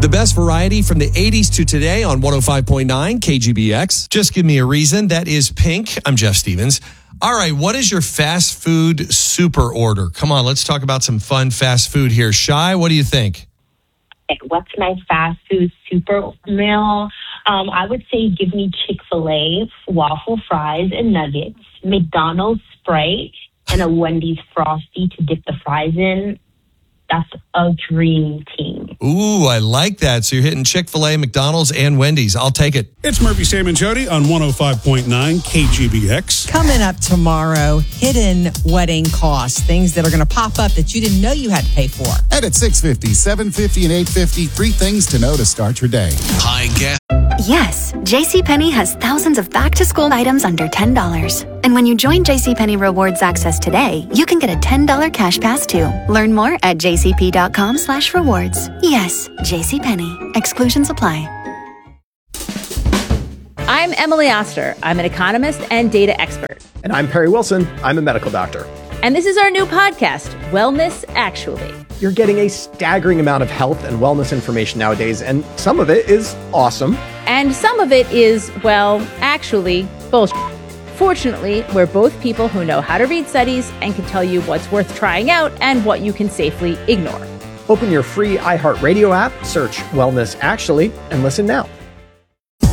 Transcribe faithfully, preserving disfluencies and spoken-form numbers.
The best variety from the eighties to today on one oh five point nine K G B X. Just give me a reason. That is Pink. I'm Jeff Stevens. All right, what is your fast food super order? Come on, let's talk about some fun fast food here. Shai, what do you think? What's my fast food super meal? Um, I would say give me Chick-fil-A, waffle fries and nuggets, McDonald's Sprite, and a Wendy's Frosty to dip the fries in. That's a dream team. Ooh, I like that. So you're hitting Chick-fil-A, McDonald's, and Wendy's. I'll take it. It's Murphy, Sam, and Jody on one oh five point nine K G B X. Coming up tomorrow, hidden wedding costs, things that are going to pop up that you didn't know you had to pay for. And at six fifty, seven fifty, and eight fifty, three things to know to start your day. High gas. Yes, JCPenney has thousands of back-to-school items under ten dollars. And when you join JCPenney Rewards Access today, you can get a ten dollars cash pass too. Learn more at jcp.com slash rewards. Yes, JCPenney. Exclusions apply. I'm Emily Oster. I'm an economist and data expert. And I'm Perry Wilson. I'm a medical doctor. And this is our new podcast, Wellness Actually. You're getting a staggering amount of health and wellness information nowadays, and some of it is awesome. And some of it is, well, actually, bullshit. Fortunately, we're both people who know how to read studies and can tell you what's worth trying out and what you can safely ignore. Open your free iHeartRadio app, search Wellness Actually, and listen now.